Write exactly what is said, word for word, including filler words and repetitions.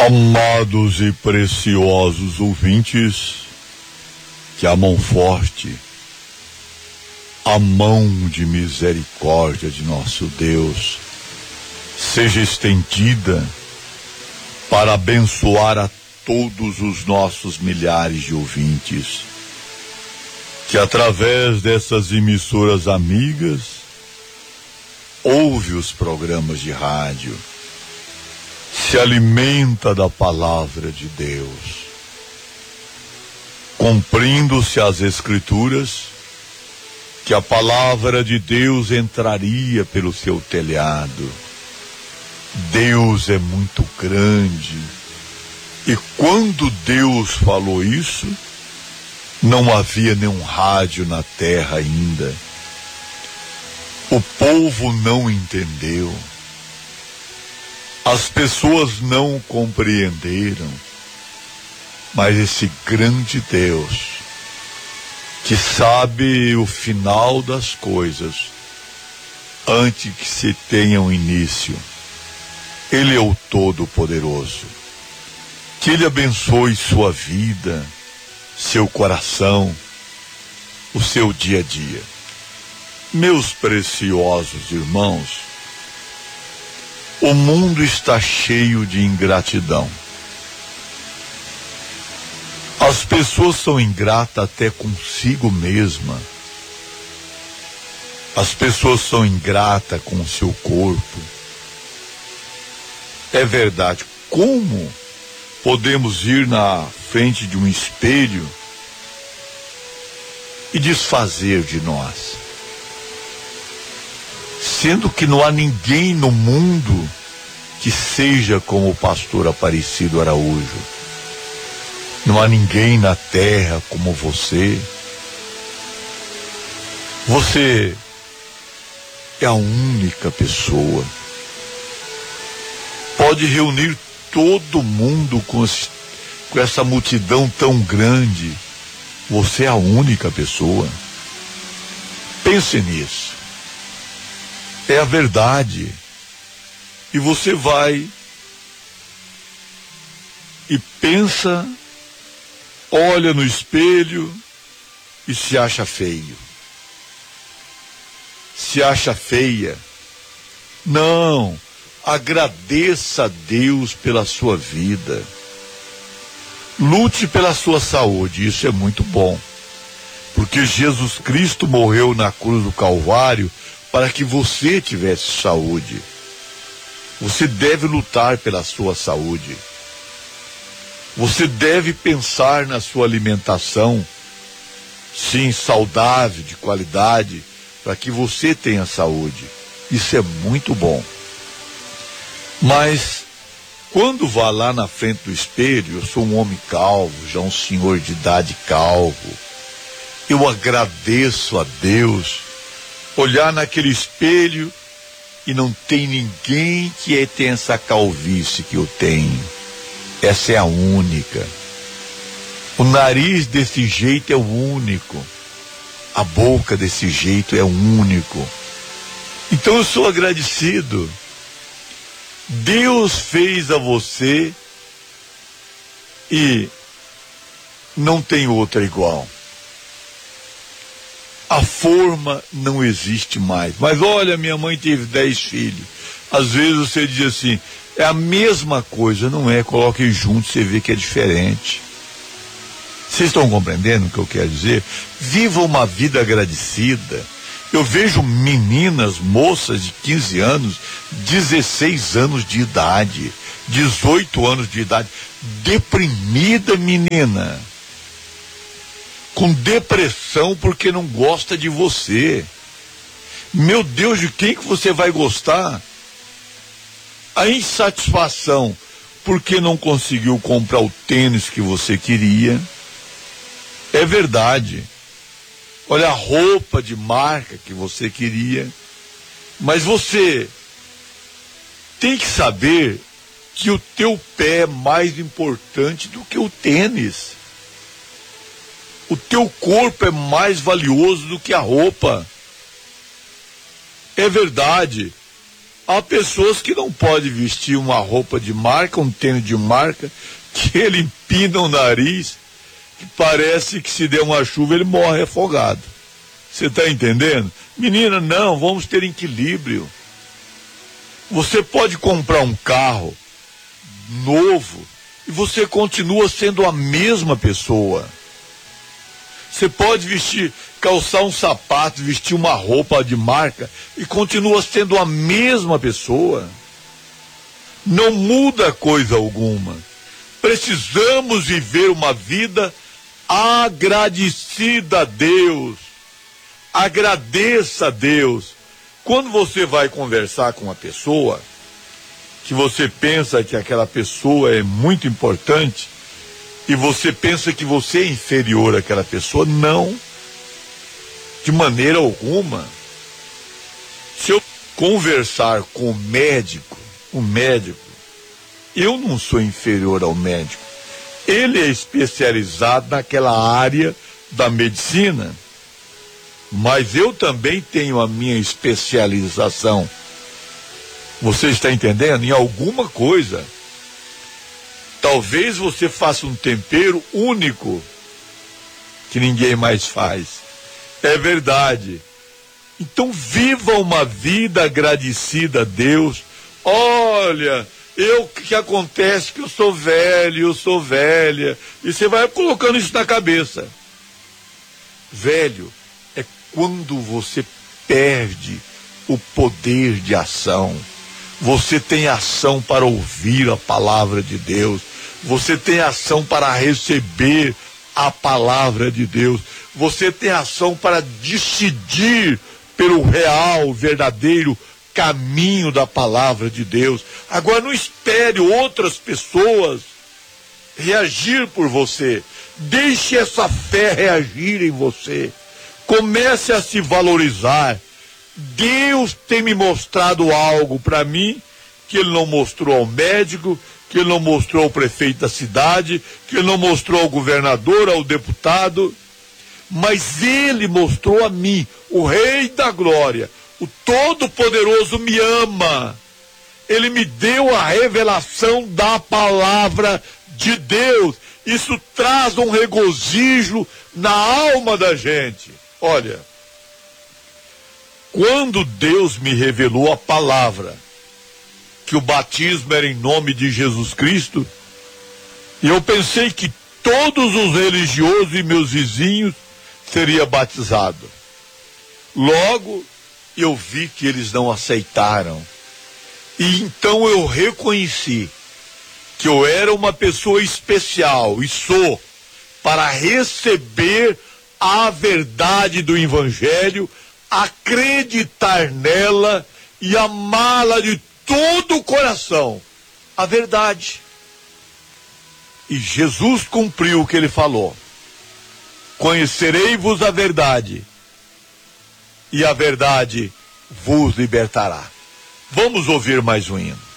Amados e preciosos ouvintes, que a mão forte, a mão de misericórdia de nosso Deus, seja estendida para abençoar a todos os nossos milhares de ouvintes, que através dessas emissoras amigas, ouve os programas de rádio, se alimenta da palavra de Deus, cumprindo-se as Escrituras, que a palavra de Deus entraria pelo seu telhado. Deus é muito grande, e quando Deus falou isso, não havia nenhum rádio na terra ainda. O povo não entendeu. As pessoas não compreenderam, mas esse grande Deus, que sabe o final das coisas, antes que se tenha um início, Ele é o Todo-Poderoso. Que Ele abençoe sua vida, seu coração, o seu dia a dia. Meus preciosos irmãos, o mundo está cheio de ingratidão. As pessoas são ingratas até consigo mesma. As pessoas são ingratas com o seu corpo. É verdade. Como podemos ir na frente de um espelho e desfazer de nós? Sendo que não há ninguém no mundo que seja como o pastor Aparecido Araújo. Não há ninguém na terra como você. Você é a única pessoa. Pode reunir todo mundo com, esse, com essa multidão tão grande. Você é a única pessoa. Pense nisso. É a verdade. E você vai e pensa, olha no espelho e se acha feio. Se acha feia. Não, agradeça a Deus pela sua vida. Lute pela sua saúde, isso é muito bom. Porque Jesus Cristo morreu na cruz do Calvário para que você tivesse saúde. Você deve lutar pela sua saúde. Você deve pensar na sua alimentação, sim, saudável, de qualidade, para que você tenha saúde. Isso é muito bom. Mas, quando vá lá na frente do espelho, eu sou um homem calvo, já um senhor de idade calvo, eu agradeço a Deus, olhar naquele espelho e não tem ninguém que tenha essa calvície que eu tenho. Essa é a única. O nariz desse jeito é o único. A boca desse jeito é o único. Então eu sou agradecido. Deus fez a você e não tem outra igual. A forma não existe mais. Mas olha, minha mãe teve dez filhos. Às vezes você diz assim, é a mesma coisa. Não é, coloque junto, você vê que é diferente. Vocês estão compreendendo o que eu quero dizer? Viva uma vida agradecida. Eu vejo meninas, moças de quinze anos, dezesseis anos de idade, dezoito anos de idade, deprimida, menina. Com depressão porque não gosta de você. Meu Deus, de quem que você vai gostar? A insatisfação porque não conseguiu comprar o tênis que você queria. É verdade. Olha a roupa de marca que você queria. Mas você tem que saber que o teu pé é mais importante do que o tênis. O teu corpo é mais valioso do que a roupa. É verdade. Há pessoas que não podem vestir uma roupa de marca, um tênis de marca, que ele empina o nariz, que parece que se der uma chuva ele morre afogado. Você está entendendo? Menina, não, vamos ter equilíbrio. Você pode comprar um carro novo e você continua sendo a mesma pessoa. Você pode vestir, calçar um sapato, vestir uma roupa de marca e continua sendo a mesma pessoa. Não muda coisa alguma. Precisamos viver uma vida agradecida a Deus. Agradeça a Deus. Quando você vai conversar com uma pessoa, que você pensa que aquela pessoa é muito importante, e você pensa que você é inferior àquela pessoa, não, de maneira alguma. Se eu conversar com o médico, o médico, eu não sou inferior ao médico. Ele é especializado naquela área da medicina, mas eu também tenho a minha especialização. Você está entendendo? Em alguma coisa. Talvez você faça um tempero único que ninguém mais faz. É verdade. Então viva uma vida agradecida a Deus. Olha, eu que acontece que eu sou velho, eu sou velha. E você vai colocando isso na cabeça. Velho é quando você perde o poder de ação. Você tem ação para ouvir a palavra de Deus. Você tem ação para receber a palavra de Deus. Você tem ação para decidir pelo real, verdadeiro caminho da palavra de Deus. Agora não espere outras pessoas reagir por você. Deixe essa fé reagir em você. Comece a se valorizar. Deus tem me mostrado algo para mim que ele não mostrou ao médico, que ele não mostrou ao prefeito da cidade, que ele não mostrou ao governador, ao deputado, mas ele mostrou a mim, o Rei da Glória, o Todo-Poderoso me ama. Ele me deu a revelação da palavra de Deus. Isso traz um regozijo na alma da gente. Olha, quando Deus me revelou a palavra, que o batismo era em nome de Jesus Cristo, eu pensei que todos os religiosos e meus vizinhos seriam batizados. Logo, eu vi que eles não aceitaram. E então eu reconheci que eu era uma pessoa especial, e sou, para receber a verdade do Evangelho, acreditar nela e amá-la de todo o coração, a verdade. E Jesus cumpriu o que ele falou: conhecerei-vos a verdade, e a verdade vos libertará. Vamos ouvir mais um hino.